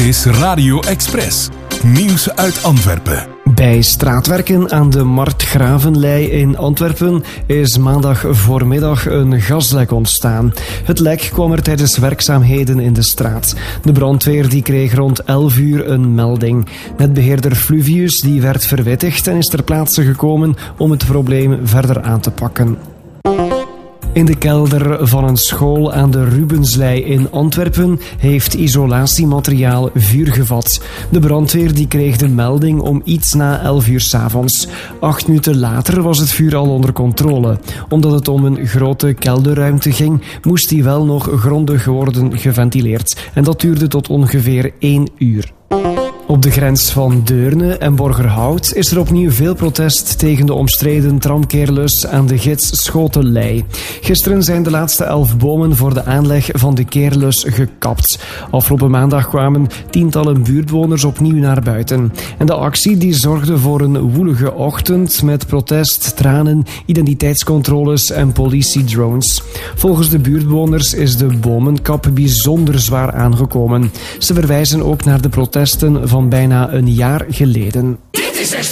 is Radio Express. Nieuws uit Antwerpen. Bij straatwerken aan de Marktgravenlei in Antwerpen is maandag voormiddag een gaslek ontstaan. Het lek kwam er tijdens werkzaamheden in de straat. De brandweer die kreeg rond 11 uur een melding. Netbeheerder Fluvius die werd verwittigd en is ter plaatse gekomen om het probleem verder aan te pakken. In de kelder van een school aan de Rubenslei in Antwerpen heeft isolatiemateriaal vuur gevat. De brandweer die kreeg de melding om iets na 11 uur 's avonds. 8 minuten later was het vuur al onder controle. Omdat het om een grote kelderruimte ging, moest die wel nog grondig worden geventileerd. En dat duurde tot ongeveer 1 uur. Op de grens van Deurne en Borgerhout is er opnieuw veel protest tegen de omstreden tramkeerlus aan de gids Schotenlei. Gisteren zijn de laatste 11 bomen voor de aanleg van de keerlus gekapt. Afgelopen maandag kwamen tientallen buurtbewoners opnieuw naar buiten. En de actie die zorgde voor een woelige ochtend met protest, tranen, identiteitscontroles en politiedrones. Volgens de buurtbewoners is de bomenkap bijzonder zwaar aangekomen. Ze verwijzen ook naar de protesten van bijna een jaar geleden. Dit is